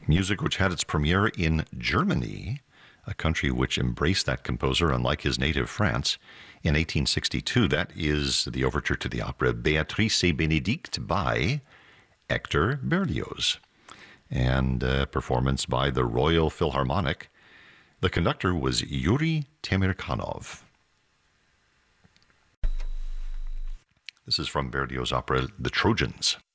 Music which had its premiere in Germany, a country which embraced that composer, unlike his native France, in 1862. That is the overture to the opera Béatrice et Bénédict by Hector Berlioz, and a performance by the Royal Philharmonic. The conductor was Yuri Temirkanov. This is from Berlioz' opera The Trojans.